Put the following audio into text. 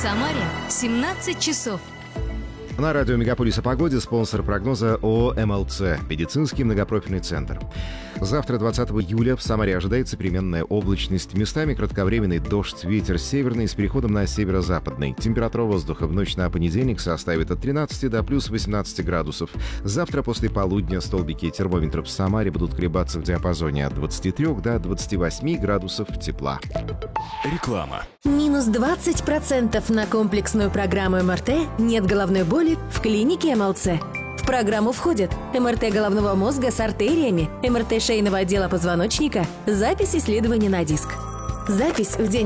Самаре 17 часов. На радио «Мегаполис» о погоде спонсор прогноза ООО «МЛЦ» – медицинский многопрофильный центр. Завтра, 20 июля, в Самаре ожидается переменная облачность. Местами кратковременный дождь, ветер северный с переходом на северо-западный. Температура воздуха в ночь на понедельник составит от 13 до плюс 18 градусов. Завтра после полудня столбики термометров в Самаре будут колебаться в диапазоне от 23 до 28 градусов тепла. Реклама. Минус 20% на комплексную программу МРТ «Нет головной боли» в клинике МЛЦ. В программу входят МРТ головного мозга с артериями, МРТ шейного отдела позвоночника, запись исследований на диск. Запись в день